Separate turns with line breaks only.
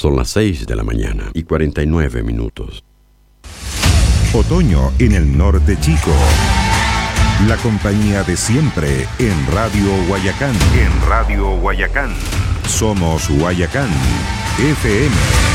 Son las 6 de la mañana y 49 minutos.
Otoño en el norte chico. La compañía de siempre en Radio Guayacán. Somos Guayacán FM.